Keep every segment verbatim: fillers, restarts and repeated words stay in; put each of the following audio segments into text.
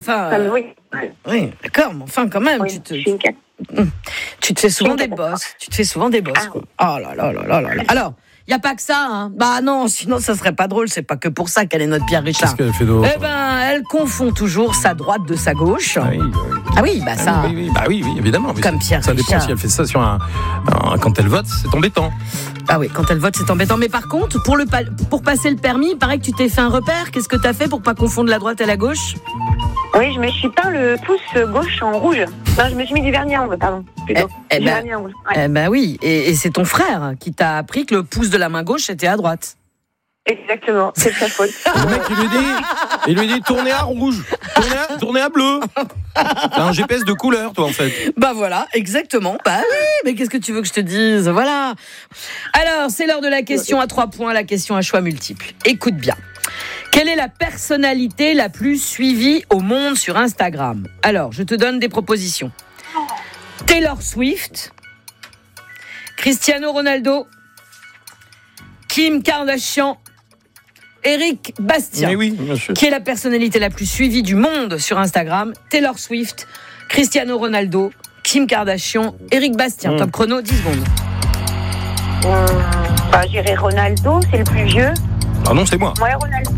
enfin... Ah, oui. Oui, d'accord, mais enfin, quand même, Oui, tu te... je suis une cat. Tu te fais souvent des Une bosses. Tu te fais souvent des bosses, Ah. quoi. Oh là là là là là là. Alors, il n'y a pas que ça, hein. Bah non, sinon ça serait pas drôle. C'est pas que pour ça qu'elle est notre Pierre Richard. Qu'est-ce qu'elle fait d'autre? Eh ben, elle confond toujours sa droite de sa gauche. Ah oui, oui. Ah oui, bah ça... Oui, oui, bah oui, oui, évidemment. Mais Comme ça- Pierre Ça dépend Richard. si elle fait ça sur un, un- quand elle vote, c'est embêtant. Ah oui, quand elle vote, c'est embêtant. Mais par contre, pour, le pa- pour passer le permis, il paraît que tu t'es fait un repère. Qu'est-ce que t'as fait pour pas confondre la droite et la gauche? Oui, je me suis peint le pouce gauche en rouge. Non, je me suis mis du vernis à ongles, pardon. Plutôt. Eh, eh du ben- vernis à ongles. Ouais. Eh ben oui, et, et c'est ton frère qui t'a appris que le pouce de la main gauche était à droite. Exactement, c'est de sa faute. Le mec, il lui dit, il lui dit tournez à rouge, tournez à, tournez à bleu. T'as un G P S de couleur, toi, en fait. Bah voilà, exactement. Bah oui, mais qu'est-ce que tu veux que je te dise? Voilà. Alors, c'est l'heure de la question à trois points, la question à choix multiples. Écoute bien. Quelle est la personnalité la plus suivie au monde sur Instagram? Alors, je te donne des propositions. Taylor Swift, Cristiano Ronaldo, Kim Kardashian, Eric Bastien. Mais oui, bien sûr. Qui est la personnalité la plus suivie du monde sur Instagram? Taylor Swift, Cristiano Ronaldo, Kim Kardashian, Eric Bastien. Mmh. Top chrono, dix secondes. Euh, bah, j'irai Ronaldo, c'est le plus vieux. Ah non, c'est moi. Ouais, Ronaldo.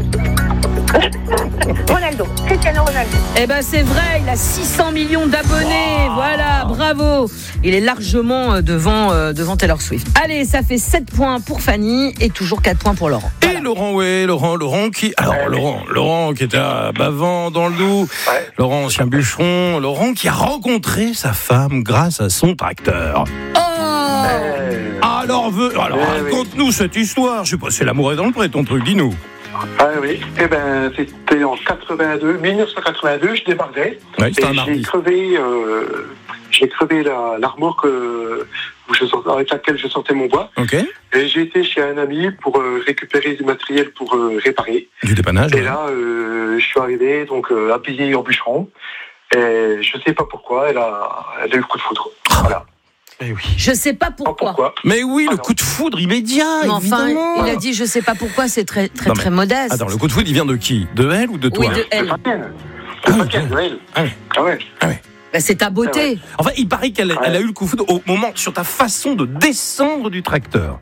Ronaldo, Cristiano Ronaldo. Eh ben c'est vrai, il a six cents millions d'abonnés. Wow. Voilà, bravo. Il est largement euh, devant, euh, devant Taylor Swift. Allez, ça fait sept points pour Fanny et toujours quatre points pour Laurent. Et Laurent, ouais, Laurent, Laurent qui, alors Ouais, Laurent, Laurent qui était à Bavant dans le Doubs, Ouais. Laurent ancien bûcheron, Laurent qui a rencontré sa femme grâce à son tracteur. Oh Euh, Alors, veux, alors Ouais, oui. raconte-nous cette histoire. Je sais pas, c'est l'amour est dans le pré, ton truc, dis-nous. Ah oui, eh ben, c'était en quatre-vingt-deux, dix-neuf cent quatre-vingt-deux, je débarquais. Ouais, Et c'était un j'ai mardi. crevé, euh, j'ai crevé la, la remorque euh, où je sortais- avec laquelle je sortais mon bois. Ok. Et j'ai été chez un ami pour euh, récupérer du matériel pour euh, réparer. Du dépannage. Et ouais. là, euh, je suis arrivé, donc euh, habillé en bûcheron. Et je sais pas pourquoi, elle a, elle a eu le coup de foudre. Voilà. Eh oui. Je sais pas Pas pourquoi. pourquoi. Mais oui, le Alors. coup de foudre immédiat, Mais enfin, évidemment. il a dit je sais pas pourquoi, c'est très très Non, mais- très modeste. Attends, le coup de foudre, il vient de qui? De elle ou de toi? Oui, de De elle. Fabienne. Ah De oui, Fabienne, de elle. Ah oui. Ah ouais. Bah, c'est ta beauté. Enfin, il paraît qu'elle Ouais. elle a eu le coup de foudre au moment, sur ta façon de descendre du tracteur.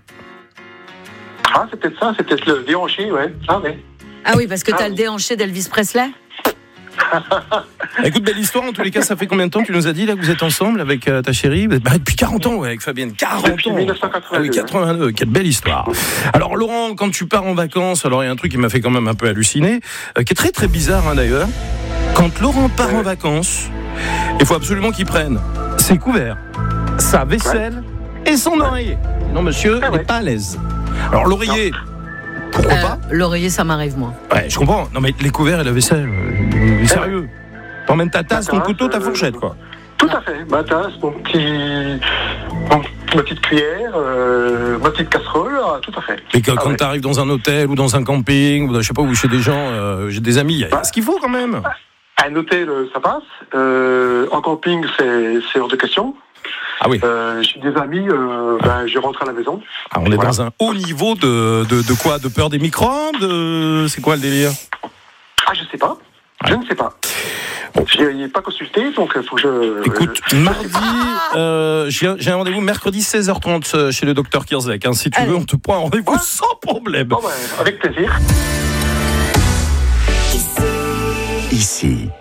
Ah, c'est peut-être ça, c'est peut-être le déhanché, ouais. Ah, ouais. Ah oui, parce que Ah t'as oui. le déhanché d'Elvis Presley. Écoute, belle histoire, en tous les cas, ça fait combien de temps tu nous as dit là que vous êtes ensemble avec euh, ta chérie? Bah, depuis quarante ans, ouais, avec Fabienne, quarante Depuis ans. dix-neuf cent quatre-vingt-deux, Ah oui, quatre-vingt-deux, quelle belle histoire. Alors Laurent, quand tu pars en vacances, alors il y a un truc qui m'a fait quand même un peu halluciner, euh, qui est très très bizarre hein, d'ailleurs. Quand Laurent part en vacances, il faut absolument qu'il prenne ses couverts, sa vaisselle et son oreiller. Sinon monsieur Ah n'est ouais. pas à l'aise. Alors l'oreiller, pourquoi Euh, pas? L'oreiller, ça m'arrive moi. Ouais, je comprends. Non mais les couverts et la vaisselle, euh, sérieux. T'emmènes ta tasse, ton tasse, couteau, ta euh, fourchette quoi. Tout à fait. Ma tasse, mon petit, mon- ma petite cuillère, euh, ma petite casserole, ah, tout à fait. Et que, Ah quand ouais. tu arrives dans un hôtel ou dans un camping, ou je sais pas, ou chez des gens, euh, j'ai des amis, il y a ce qu'il faut quand même. Un hôtel, euh, ça passe. Euh, en camping, c'est, c'est hors de question. Ah oui, Euh, j'ai des amis, euh, ben, je rentre à la maison. ah, on est Voilà. dans un haut niveau de, de, de quoi? De peur des microbes de... C'est quoi le délire? Ah, je sais pas. Je ne sais pas. Bon. Je n'y ai pas consulté, donc il faut que je... Écoute, je- mardi, euh, j'ai j'ai un rendez-vous mercredi seize heures trente euh, chez le docteur Kirzek. Hein. Si tu Allez. veux, on te prend un rendez-vous sans problème. Bon, ben, avec plaisir. Ici,